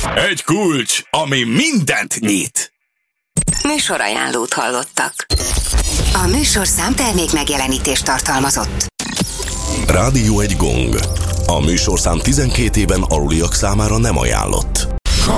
Egy kulcs, ami mindent nyit. Műsorajánlót hallottak. A műsorszám termék megjelenítést tartalmazott. Rádió egy gong. A műsorszám 12 éven aluliak számára nem ajánlott.